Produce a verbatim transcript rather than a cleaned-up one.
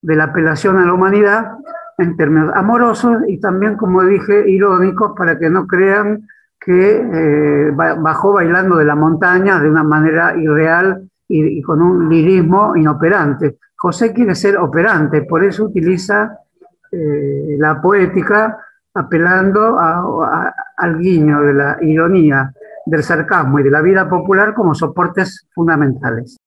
de la apelación a la humanidad en términos amorosos y también, como dije, irónicos, para que no crean que eh, bajó bailando de la montaña de una manera irreal y, y con un lirismo inoperante. José quiere ser operante, por eso utiliza eh, la poética apelando a, a, al guiño de la ironía, del sarcasmo y de la vida popular como soportes fundamentales.